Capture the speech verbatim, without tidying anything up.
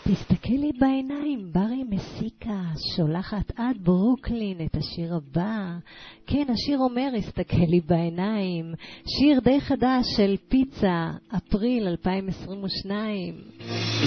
תסתכל לי בעיניים, ברי מסיקה, שולחת עד ברוקלין את השיר הבא. כן, השיר אומר, הסתכל לי בעיניים. שיר די חדש של פיצה, אפריל אלפיים עשרים ושתיים.